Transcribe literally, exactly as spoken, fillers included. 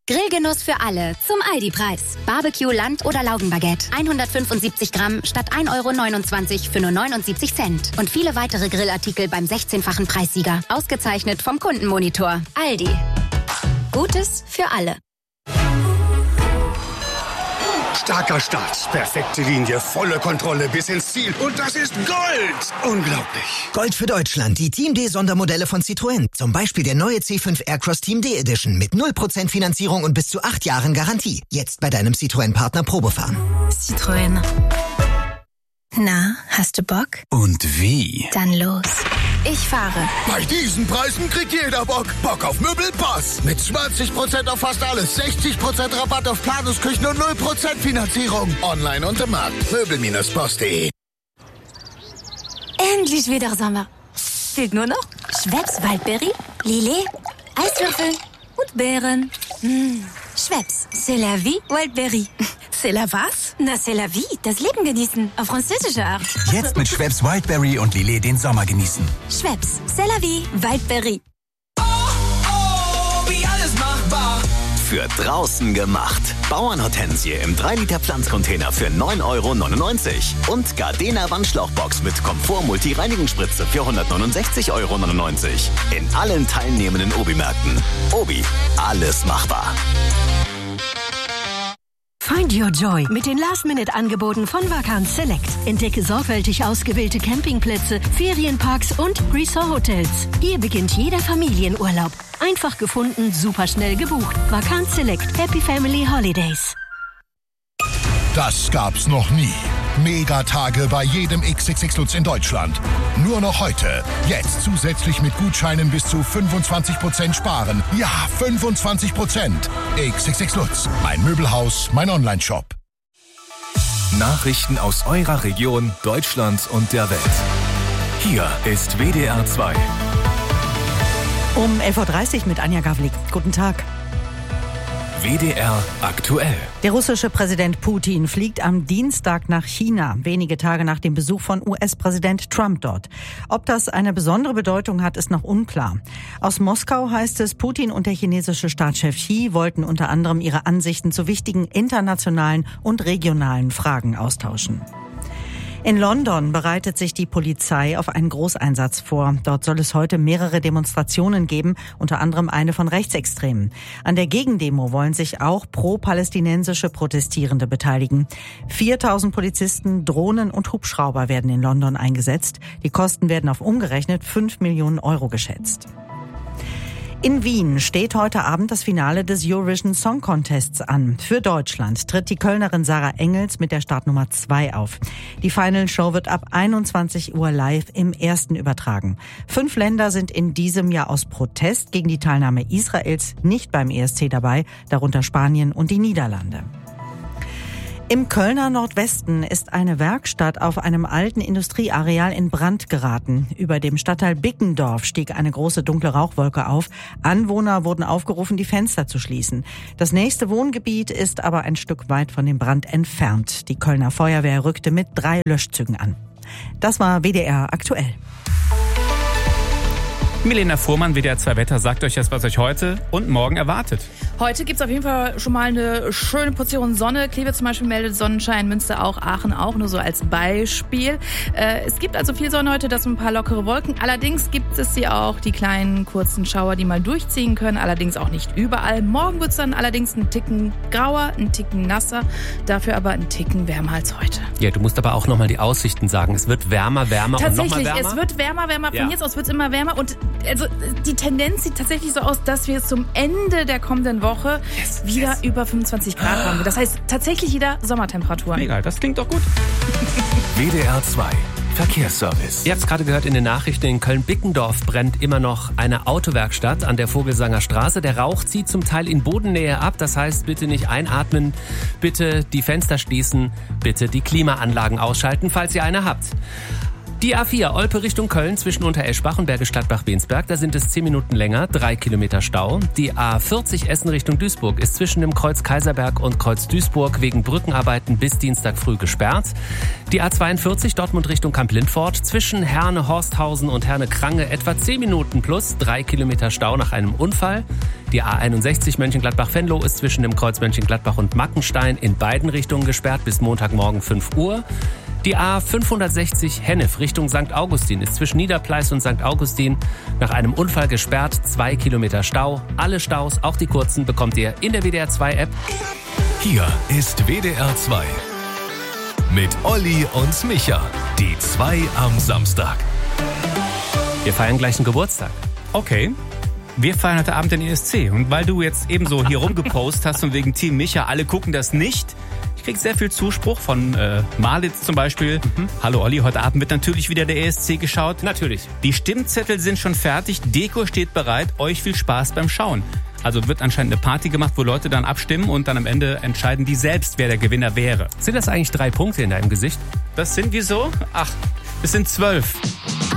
Grillgenuss für alle zum Aldi-Preis. Barbecue, Land- oder Laugenbaguette. hundertfünfundsiebzig Gramm statt ein Euro neunundzwanzig für nur neunundsiebzig Cent. Und viele weitere Grillartikel beim sechzehnfachen Preissieger. Ausgezeichnet vom Kundenmonitor. Aldi. Gutes für alle. Starker Start, perfekte Linie, volle Kontrolle bis ins Ziel. Und das ist Gold! Unglaublich. Gold für Deutschland, die Team D-Sondermodelle von Citroën. Zum Beispiel der neue C fünf Aircross Team D Edition mit null Prozent Finanzierung und bis zu acht Jahren Garantie. Jetzt bei deinem Citroën-Partner Probefahren. Citroën. Na, hast du Bock? Und wie? Dann los. Ich fahre. Bei diesen Preisen kriegt jeder Bock. Bock auf Möbelpass. Mit zwanzig Prozent auf fast alles, sechzig Prozent Rabatt auf Planungsküchen und null Prozent Finanzierung. Online und im Markt. Möbel Bindestrich post punkt de. Endlich wieder Sommer. Fehlt nur noch Schweppes Waldberry, Lillet, Eiswürfel und Beeren. Mmh. Schweppes, c'est la vie, Waldberry. C'est la was? Na, c'est la vie, das Leben genießen, auf französische Art. Jetzt mit Schweppes Wildberry und Lillet den Sommer genießen. Schweppes, c'est la vie, Waldberry. Oh, oh, wie alles machbar. Für draußen gemacht. Bauernhortensie im drei Liter Pflanzcontainer für neun Euro neunundneunzig. Und Gardena Wandschlauchbox mit Komfort-Multi-Reinigungsspritze für hundertneunundsechzig Euro neunundneunzig. In allen teilnehmenden Obi-Märkten. Obi, alles machbar. Find your joy mit den Last-Minute-Angeboten von Vacanz Select. Entdecke sorgfältig ausgewählte Campingplätze, Ferienparks und Resort-Hotels. Hier beginnt jeder Familienurlaub. Einfach gefunden, super schnell gebucht. Vacanz Select. Happy Family Holidays. Das gab's noch nie. Megatage bei jedem X X X Lutz in Deutschland. Nur noch heute. Jetzt zusätzlich mit Gutscheinen bis zu fünfundzwanzig Prozent sparen. Ja, fünfundzwanzig Prozent. X X X Lutz. Mein Möbelhaus, mein Onlineshop. Nachrichten aus eurer Region, Deutschland und der Welt. Hier ist W D R zwei. Um elf Uhr dreißig mit Anja Gavlik. Guten Tag. W D R aktuell. Der russische Präsident Putin fliegt am Dienstag nach China, wenige Tage nach dem Besuch von U S-Präsident Trump dort. Ob das eine besondere Bedeutung hat, ist noch unklar. Aus Moskau heißt es, Putin und der chinesische Staatschef Xi wollten unter anderem ihre Ansichten zu wichtigen internationalen und regionalen Fragen austauschen. In London bereitet sich die Polizei auf einen Großeinsatz vor. Dort soll es heute mehrere Demonstrationen geben, unter anderem eine von Rechtsextremen. An der Gegendemo wollen sich auch pro-palästinensische Protestierende beteiligen. viertausend Polizisten, Drohnen und Hubschrauber werden in London eingesetzt. Die Kosten werden auf umgerechnet fünf Millionen Euro geschätzt. In Wien steht heute Abend das Finale des Eurovision Song Contests an. Für Deutschland tritt die Kölnerin Sarah Engels mit der Startnummer zwei auf. Die Final Show wird ab einundzwanzig Uhr live im Ersten übertragen. Fünf Länder sind in diesem Jahr aus Protest gegen die Teilnahme Israels nicht beim E S C dabei, darunter Spanien und die Niederlande. Im Kölner Nordwesten ist eine Werkstatt auf einem alten Industrieareal in Brand geraten. Über dem Stadtteil Bickendorf stieg eine große dunkle Rauchwolke auf. Anwohner wurden aufgerufen, die Fenster zu schließen. Das nächste Wohngebiet ist aber ein Stück weit von dem Brand entfernt. Die Kölner Feuerwehr rückte mit drei Löschzügen an. Das war W D R aktuell. Milena Fuhrmann, W D R zwei Wetter, sagt euch jetzt, was euch heute und morgen erwartet. Heute gibt's auf jeden Fall schon mal eine schöne Portion Sonne. Kleve zum Beispiel meldet Sonnenschein, Münster auch, Aachen auch, nur so als Beispiel. Äh, es gibt also viel Sonne heute, das sind ein paar lockere Wolken. Allerdings gibt es hier auch die kleinen kurzen Schauer, die mal durchziehen können. Allerdings auch nicht überall. Morgen wird's dann allerdings ein Ticken grauer, ein Ticken nasser, dafür aber ein Ticken wärmer als heute. Ja, du musst aber auch nochmal die Aussichten sagen. Es wird wärmer, wärmer und nochmal wärmer. Tatsächlich, es wird wärmer, wärmer. Von ja. jetzt aus wird's immer wärmer und also die Tendenz sieht tatsächlich so aus, dass wir zum Ende der kommenden Woche yes, wieder yes. über fünfundzwanzig Grad haben. Das heißt tatsächlich wieder Sommertemperaturen. Mega, das klingt doch gut. W D R zwei Verkehrsservice. Ihr habt es gerade gehört in den Nachrichten, in Köln-Bickendorf brennt immer noch eine Autowerkstatt an der Vogelsanger Straße. Der Rauch zieht zum Teil in Bodennähe ab. Das heißt, bitte nicht einatmen, bitte die Fenster schließen, bitte die Klimaanlagen ausschalten, falls ihr eine habt. Die A vier, Olpe Richtung Köln zwischen Untereschbach und Bergisch Gladbach-Bensberg, da sind es zehn Minuten länger, drei Kilometer Stau. Die A vierzig Essen Richtung Duisburg ist zwischen dem Kreuz Kaiserberg und Kreuz Duisburg wegen Brückenarbeiten bis Dienstag früh gesperrt. Die A zweiundvierzig Dortmund Richtung Kamp-Lindfort zwischen Herne-Horsthausen und Herne-Krange etwa zehn Minuten plus drei Kilometer Stau nach einem Unfall. Die A einundsechzig Mönchengladbach-Venlo ist zwischen dem Kreuz Mönchengladbach und Mackenstein in beiden Richtungen gesperrt bis Montagmorgen fünf Uhr. Die A fünfhundertsechzig Hennef Richtung Sankt Augustin ist zwischen Niederpleis und Sankt Augustin nach einem Unfall gesperrt. Zwei Kilometer Stau. Alle Staus, auch die kurzen, bekommt ihr in der W D R zwei App. Hier ist W D R zwei. Mit Olli und Micha. Die zwei am Samstag. Wir feiern gleich einen Geburtstag. Okay. Wir feiern heute Abend den E S C. Und weil du jetzt ebenso hier rumgepostet hast und wegen Team Micha, alle gucken das nicht. Ich krieg sehr viel Zuspruch von äh, Malitz zum Beispiel. Mhm. Hallo Olli, heute Abend wird natürlich wieder der E S C geschaut. Natürlich. Die Stimmzettel sind schon fertig, Deko steht bereit. Euch viel Spaß beim Schauen. Also wird anscheinend eine Party gemacht, wo Leute dann abstimmen und dann am Ende entscheiden die selbst, wer der Gewinner wäre. Sind das eigentlich drei Punkte in deinem Gesicht? Das sind wieso? Ach, es sind zwölf.